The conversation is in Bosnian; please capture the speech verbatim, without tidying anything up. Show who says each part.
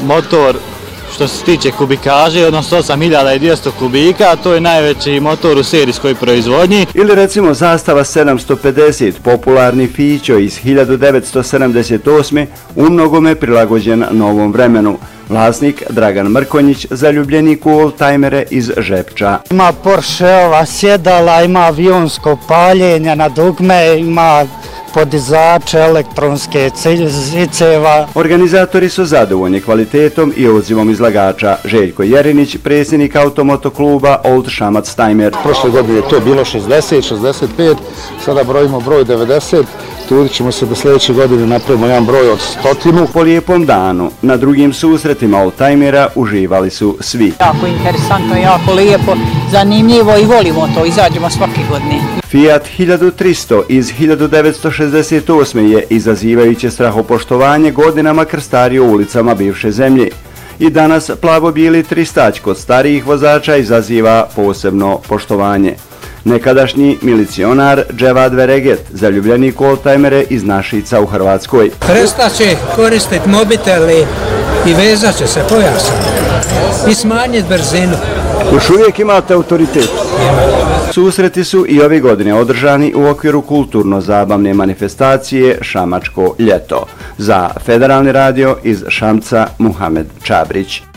Speaker 1: motor što se tiče kubikaže, odnosno osam hiljada dvjesto kubika, to je najveći motor u serijskoj proizvodnji.
Speaker 2: Ili recimo zastava sedamsto pedeset, popularni Fićo iz hiljadu devetsto sedamdeset osme, u mnogome prilagođen novom vremenu. Vlasnik Dragan Mrkonjić, zaljubljenik u oldtajmere iz Žepča.
Speaker 3: Ima Porscheova sjedala, ima avionsko paljenje na dugme, ima podizače, elektronske ziceva.
Speaker 2: Organizatori su zadovoljni kvalitetom i odzivom izlagača. Željko Jerinić, predsjednik automotokluba Old Šamac Tajmer.
Speaker 4: Prošle godine je to bilo šezdeset, šezdeset pet, sada brojimo broj devedeset. Trudit ćemo se da sljedeće godine napravimo jedan broj od stotinu.
Speaker 2: Po lijepom danu, na drugim susretima oldtajmera uživali su svi.
Speaker 5: Jako interesantno, jako lijepo, zanimljivo i volimo to, izađemo svake godine.
Speaker 2: Fiat hiljadu tristo iz hiljadu devetsto šezdeset osme je izazivajuće strahopoštovanje godinama krstario ulicama bivše zemlje. I danas plavo-bijeli tristać kod starijih vozača izaziva posebno poštovanje. Nekadašnji milicionar Dževad Vereget, zaljubljenik u oldtajmere iz Našica u Hrvatskoj.
Speaker 6: Prestaće koristiti mobiteli i vezat će se pojasom i smanjiti brzinu.
Speaker 2: Još uvijek imate autoritet. Susreti su i ove godine održani u okviru kulturno-zabavne manifestacije Šamačko ljeto. Za Federalni radio iz Šamca Muhamed Čabrić.